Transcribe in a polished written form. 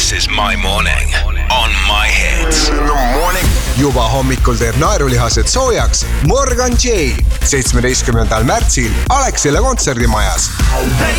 This is my morning on my hits. Juba hommikul teeb naerulihased soojaks Morgan J 17. märtsil Alexela kontserdimajas.